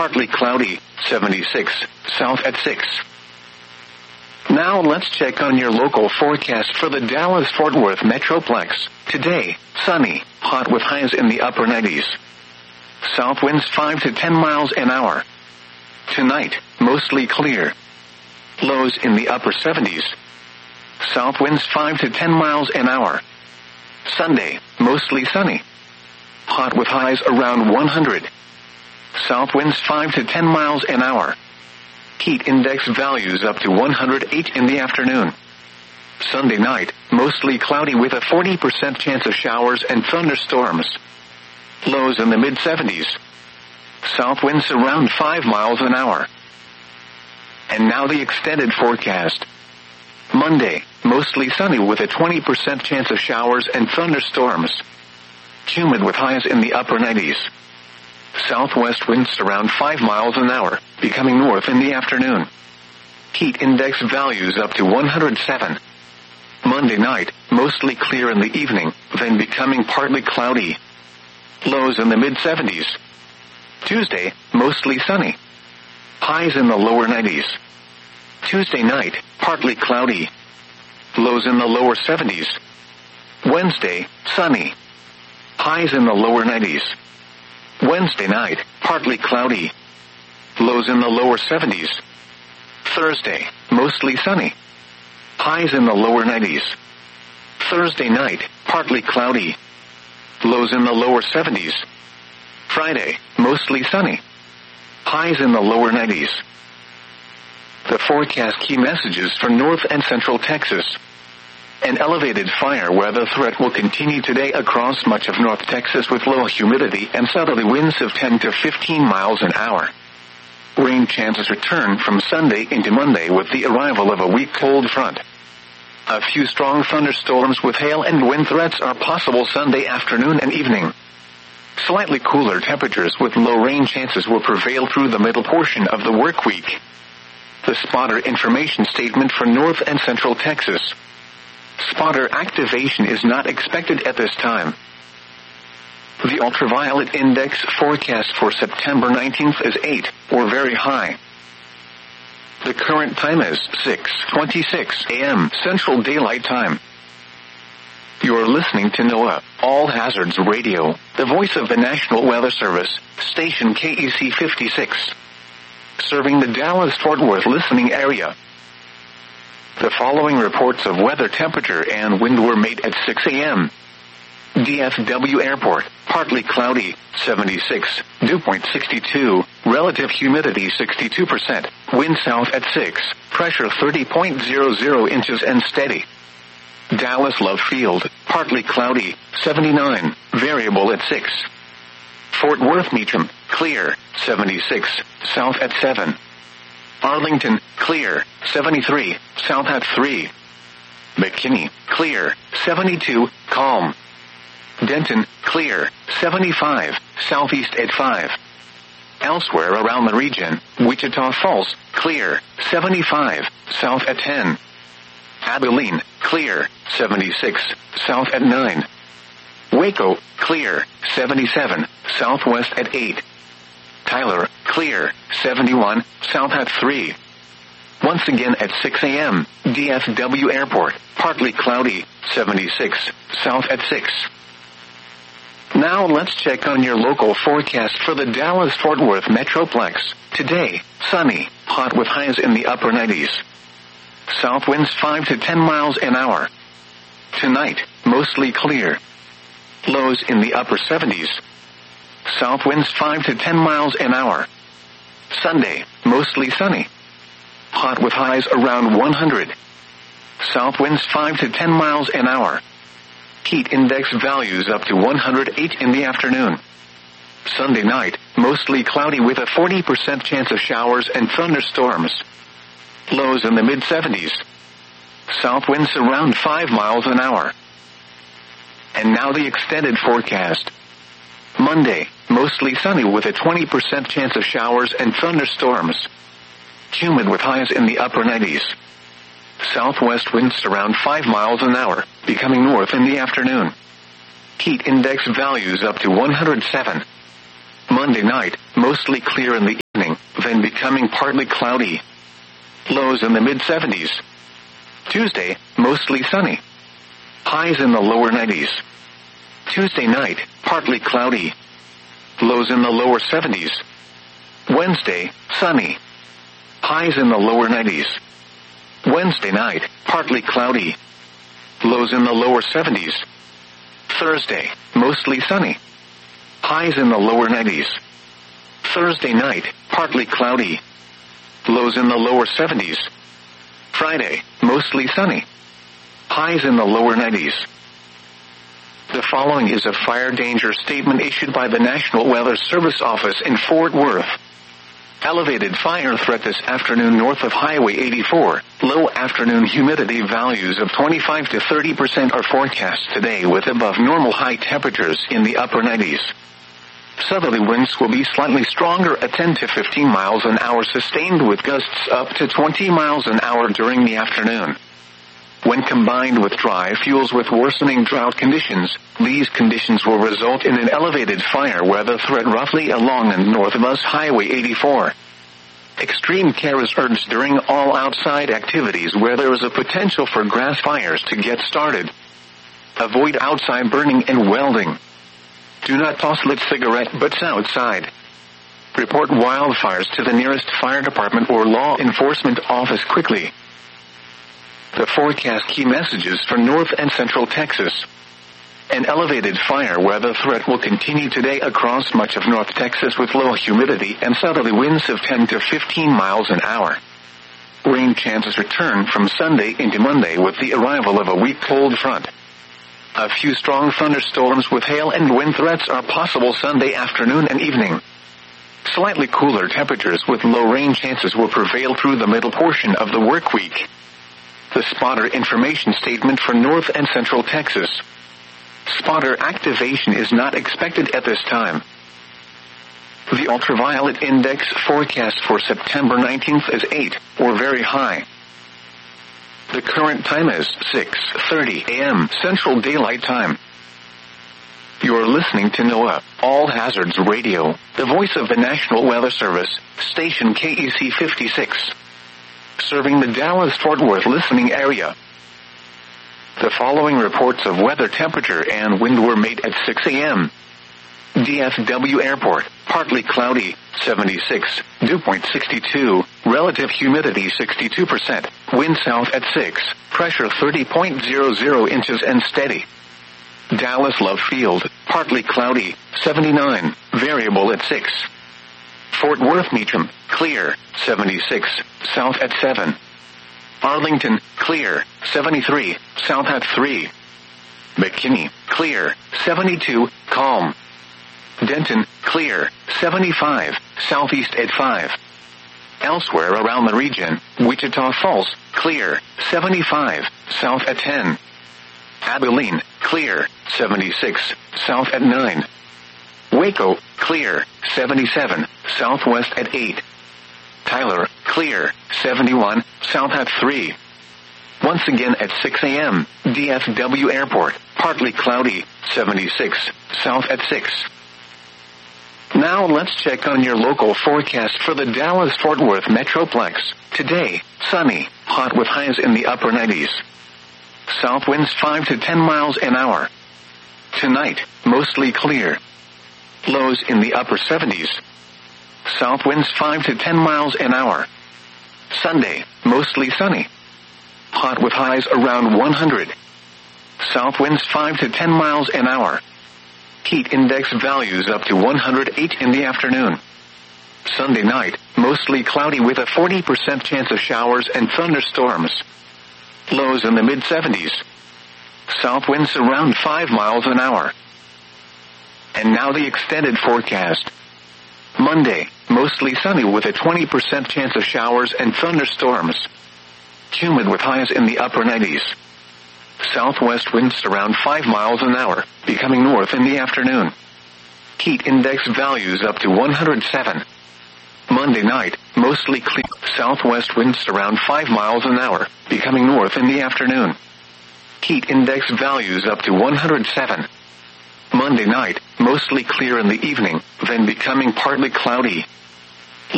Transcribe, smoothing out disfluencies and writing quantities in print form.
partly cloudy, 76, south at 6. Now let's check on your local forecast for the Dallas-Fort Worth Metroplex. Today, sunny, hot with highs in the upper 90s. South winds 5 to 10 miles an hour. Tonight, mostly clear. Lows in the upper 70s. South winds 5 to 10 miles an hour. Sunday, mostly sunny. Hot with highs around 100. South winds 5 to 10 miles an hour. Heat index values up to 108 in the afternoon. Sunday night, mostly cloudy with a 40% chance of showers and thunderstorms. Lows in the mid-70s. South winds around 5 miles an hour. And now the extended forecast. Monday, mostly sunny with a 20% chance of showers and thunderstorms. Humid with highs in the upper 90s. Southwest winds around 5 miles an hour, becoming north in the afternoon. Heat index values up to 107. Monday night, mostly clear in the evening, then becoming partly cloudy. Lows in the mid-70s. Tuesday, mostly sunny. Highs in the lower 90s. Tuesday night, partly cloudy. Lows in the lower 70s. Wednesday, sunny. Highs in the lower 90s. Wednesday night, partly cloudy. Lows in the lower 70s. Thursday, mostly sunny. Highs in the lower 90s. Thursday night, partly cloudy. Lows in the lower 70s. Friday, mostly sunny. Highs in the lower 90s. The forecast key messages for North and Central Texas. An elevated fire weather threat will continue today across much of North Texas with low humidity and southerly winds of 10 to 15 miles an hour. Rain chances return from Sunday into Monday with the arrival of a weak cold front. A few strong thunderstorms with hail and wind threats are possible Sunday afternoon and evening. Slightly cooler temperatures with low rain chances will prevail through the middle portion of the work week. The spotter information statement for North and Central Texas. Spotter activation is not expected at this time. The ultraviolet index forecast for September 19th is 8, or very high. The current time is 6:26 a.m. Central Daylight Time. You're listening to NOAA, All Hazards Radio, the voice of the National Weather Service, station KEC 56. Serving the Dallas-Fort Worth listening area. The following reports of weather temperature and wind were made at 6 a.m. DFW Airport, partly cloudy, 76, dew point 62, relative humidity 62%, wind south at 6, pressure 30.00 inches and steady. Dallas Love Field, partly cloudy, 79, variable at 6. Fort Worth Meacham, clear, 76, south at 7. Arlington, clear, 73, south at 3. McKinney, clear, 72, calm. Denton, clear, 75, southeast at 5. Elsewhere around the region, Wichita Falls, clear, 75, south at 10. Abilene, clear, 76, south at 9. Waco, clear, 77, southwest at 8. Tyler, clear, 71, south at 3. Once again at 6 a.m., DFW Airport, partly cloudy, 76, south at 6. Now let's check on your local forecast for the Dallas-Fort Worth Metroplex. Today, sunny, hot with highs in the upper 90s. South winds 5 to 10 miles an hour. Tonight, mostly clear. Lows in the upper 70s. South winds 5 to 10 miles an hour. Sunday, mostly sunny. Hot with highs around 100. South winds 5 to 10 miles an hour. Heat index values up to 108 in the afternoon. Sunday night, mostly cloudy with a 40% chance of showers and thunderstorms. Lows in the mid-70s. South winds around 5 miles an hour. And now the extended forecast. Monday, mostly sunny with a 20% chance of showers and thunderstorms. Humid with highs in the upper 90s. Southwest winds around 5 miles an hour, becoming north in the afternoon. Heat index values up to 107. Monday night, mostly clear in the evening, then becoming partly cloudy. Lows in the mid-70s. Tuesday, mostly sunny. Highs in the lower 90s. Tuesday night, partly cloudy. Lows in the lower 70s. Wednesday, sunny. Highs in the lower 90s. Wednesday night, partly cloudy. Lows in the lower 70s. Thursday, mostly sunny. Highs in the lower 90s. Thursday night, partly cloudy. Lows in the lower 70s. Friday, mostly sunny. Highs in the lower 90s. The following is a fire danger statement issued by the National Weather Service Office in Fort Worth. Elevated fire threat this afternoon north of Highway 84. Low afternoon humidity values of 25 to 30% are forecast today with above normal high temperatures in the upper 90s. Southerly winds will be slightly stronger at 10 to 15 miles an hour, sustained with gusts up to 20 miles an hour during the afternoon. When combined with dry fuels with worsening drought conditions, these conditions will result in an elevated fire weather threat roughly along and north of us Highway 84. Extreme care is urged during all outside activities where there is a potential for grass fires to get started. Avoid outside burning and welding. Do not toss lit cigarette butts outside. Report wildfires to the nearest fire department or law enforcement office quickly. The forecast key messages for North and Central Texas. An elevated fire weather threat will continue today across much of North Texas with low humidity and southerly winds of 10 to 15 miles an hour. Rain chances return from Sunday into Monday with the arrival of a weak cold front. A few strong thunderstorms with hail and wind threats are possible Sunday afternoon and evening. Slightly cooler temperatures with low rain chances will prevail through the middle portion of the work week. The spotter information statement for North and Central Texas. Spotter activation is not expected at this time. The ultraviolet index forecast for September 19th is 8, or very high. The current time is 6:30 a.m. Central Daylight Time. You're listening to NOAA All Hazards Radio, the voice of the National Weather Service, station KEC 56. Serving the Dallas-Fort Worth listening area. The following reports of weather temperature and wind were made at 6 a.m. DFW Airport, partly cloudy, 76, dew point 62, relative humidity 62%, wind south at 6, pressure 30.00 inches and steady. Dallas Love Field, partly cloudy, 79, variable at 6. Fort Worth Meacham, clear, 76, south at 7. Arlington, clear, 73, south at 3. McKinney, clear, 72, calm. Denton, clear, 75, southeast at 5. Elsewhere around the region, Wichita Falls, clear, 75, south at 10. Abilene, clear, 76, south at 9. Waco, clear, 77, southwest at 8. Tyler, clear, 71, south at 3. Once again at 6 a.m., DFW Airport, partly cloudy, 76, south at 6. Now let's check on your local forecast for the Dallas-Fort Worth Metroplex. Today, sunny, hot with highs in the upper 90s. South winds 5 to 10 miles an hour. Tonight, mostly clear. Lows in the upper 70s. South winds 5 to 10 miles an hour. Sunday, mostly sunny. Hot with highs around 100. South winds 5 to 10 miles an hour. Heat index values up to 108 in the afternoon. Sunday night, mostly cloudy with a 40% chance of showers and thunderstorms. Lows in the mid-70s. South winds around 5 miles an hour. And now the extended forecast. Monday, mostly sunny with a 20% chance of showers and thunderstorms. Humid with highs in the upper 90s. Southwest winds around 5 miles an hour, becoming north in the afternoon. Heat index values up to 107. Monday night, mostly clear. Southwest winds around 5 miles an hour, becoming north in the afternoon. Heat index values up to 107. Monday night, mostly clear in the evening, then becoming partly cloudy.